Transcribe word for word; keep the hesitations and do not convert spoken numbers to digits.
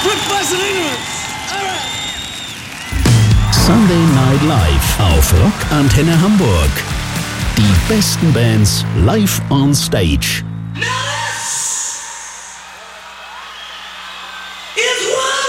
Put Vaseline on. All right. Sunday Night Live auf Rock Antenne Hamburg. Die besten Bands live on stage. Now this is what